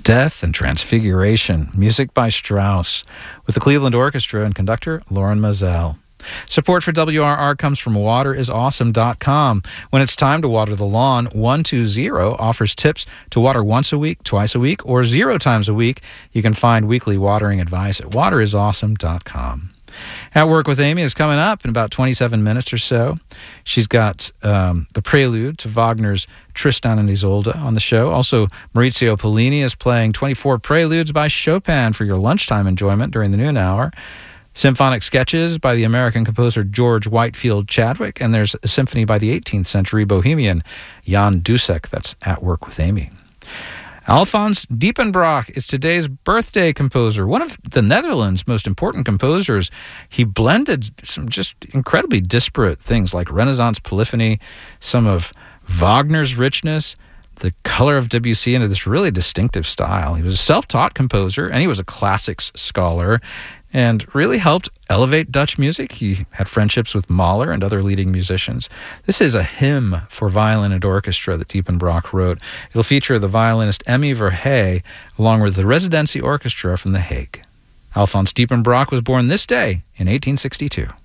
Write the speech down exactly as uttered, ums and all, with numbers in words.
Death and Transfiguration, music by Strauss, with the Cleveland Orchestra and conductor Loren Mazel. Support for W R R comes from water is awesome dot com. When it's time to water the lawn, one two zero offers tips to water once a week, twice a week, or zero times a week. You can find weekly watering advice at water is awesome dot com. At Work with Amy is coming up in about twenty-seven minutes or so. She's got um, the prelude to Wagner's Tristan and Isolde on the show. Also, Maurizio Pollini is playing twenty-four preludes by Chopin for your lunchtime enjoyment during the noon hour. Symphonic sketches by the American composer George Whitefield Chadwick, and there's a symphony by the eighteenth century Bohemian Jan Dussek. That's At Work with Amy. Alphonse Diepenbrock is today's birthday composer, one of the Netherlands' most important composers. He blended some just incredibly disparate things like Renaissance polyphony, some of Wagner's richness, the color of Debussy into this really distinctive style. He was a self-taught composer, and he was a classics scholar, and really helped elevate Dutch music. He had friendships with Mahler and other leading musicians. This is a hymn for violin and orchestra that Diepenbrock wrote. It'll feature the violinist Emmy Verhey, along with the Residency Orchestra from The Hague. Alphonse Diepenbrock was born this day in eighteen sixty-two.